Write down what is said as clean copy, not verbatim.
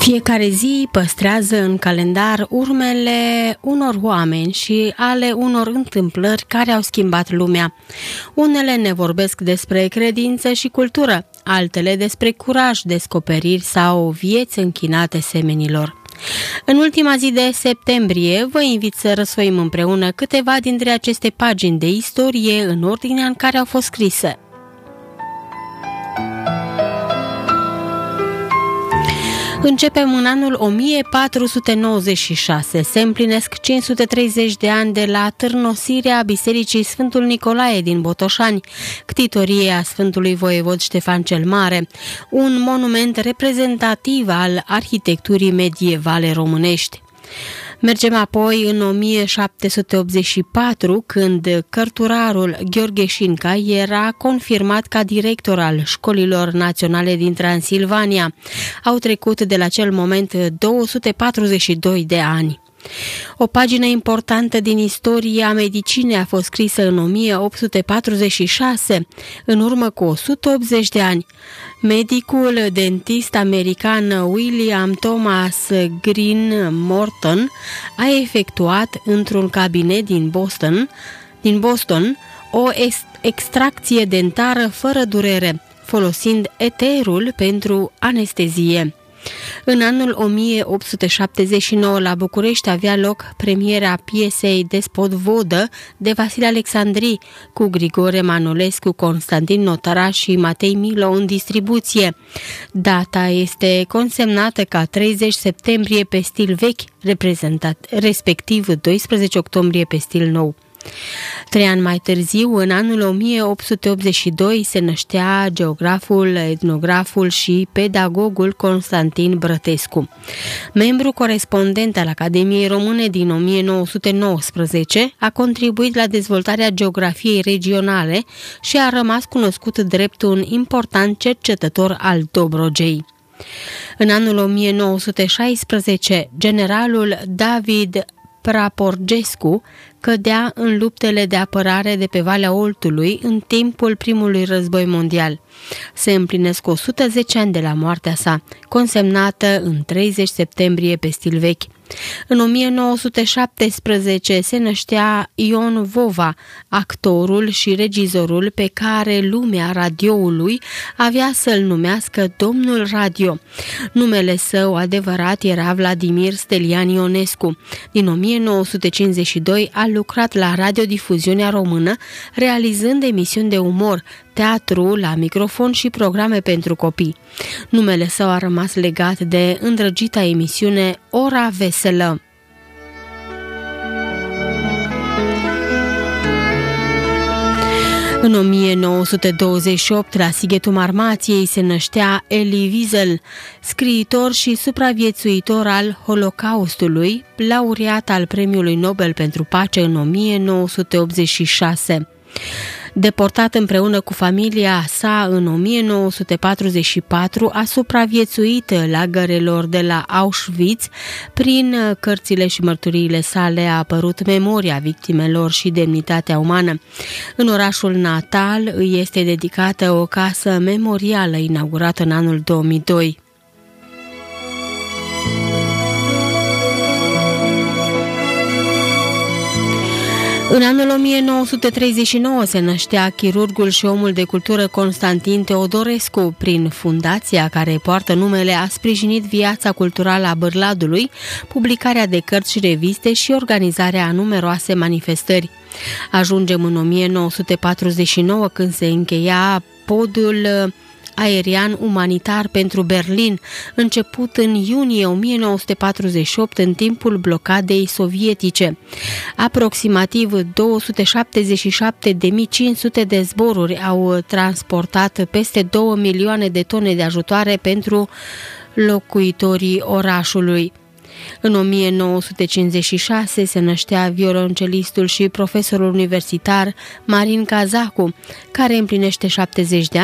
Fiecare zi păstrează în calendar urmele unor oameni și ale unor întâmplări care au schimbat lumea. Unele ne vorbesc despre credință și cultură, altele despre curaj, descoperiri sau vieți închinate semenilor. În ultima zi de septembrie vă invit să răsfoim împreună câteva dintre aceste pagini de istorie în ordinea în care au fost scrise. Începem în anul 1496. Se împlinesc 530 de ani de la târnosirea Bisericii Sfântul Nicolae din Botoșani, ctitorie Sfântului Voievod Ștefan cel Mare, un monument reprezentativ al arhitecturii medievale românești. Mergem apoi în 1784, când cărturarul Gheorghe Șinca era confirmat ca director al școlilor naționale din Transilvania. Au trecut de la acel moment 242 de ani. O pagină importantă din istoria medicinei a fost scrisă în 1846, în urmă cu 180 de ani. Medicul dentist american William Thomas Green Morton a efectuat într-un cabinet din Boston o extracție dentară fără durere, folosind eterul pentru anestezie. În anul 1879 la București avea loc premiera piesei Despot Vodă de Vasile Alexandri, cu Grigore Manolescu, Constantin Notara și Matei Milo în distribuție. Data este consemnată ca 30 septembrie pe stil vechi, respectiv 12 octombrie pe stil nou. 3 ani mai târziu, în anul 1882, se năștea geograful, etnograful și pedagogul Constantin Brătescu. Membru corespondent al Academiei Române din 1919, a contribuit la dezvoltarea geografiei regionale și a rămas cunoscut drept un important cercetător al Dobrogei. În anul 1916, generalul David Praporgescu cădea în luptele de apărare de pe Valea Oltului în timpul primului război mondial. Se împlinesc 110 ani de la moartea sa, consemnată în 30 septembrie pe stil vechi. În 1917 se năștea Ion Vova, actorul și regizorul pe care lumea radioului avea să-l numească Domnul Radio. Numele său adevărat era Vladimir Stelian Ionescu. Din 1952 a lucrat la radiodifuziunea română, realizând emisiuni de umor, teatru la microfon și programe pentru copii. Numele său a rămas legat de îndrăgita emisiune Ora Veselă. În 1928, la Sighetul Marmației, se năștea Elie Wiesel, scriitor și supraviețuitor al Holocaustului, laureat al Premiului Nobel pentru Pace în 1986. Deportat împreună cu familia sa în 1944, a supraviețuit lagărelor de la Auschwitz. Prin cărțile și mărturiile sale a apărut memoria victimelor și demnitatea umană. În orașul natal îi este dedicată o casă memorială inaugurată în anul 2002. În anul 1939 se năștea chirurgul și omul de cultură Constantin Teodorescu. Prin fundația care poartă numele a sprijinit viața culturală a Bârladului, publicarea de cărți și reviste și organizarea a numeroase manifestări. Ajungem în 1949, când se încheia podul aerian umanitar pentru Berlin, început în iunie 1948 în timpul blocadei sovietice. Aproximativ 277.500 de zboruri au transportat peste 2 milioane de tone de ajutoare pentru locuitorii orașului. În 1956 se năștea violoncelistul și profesorul universitar Marin Cazacu, care împlinește 70 de ani.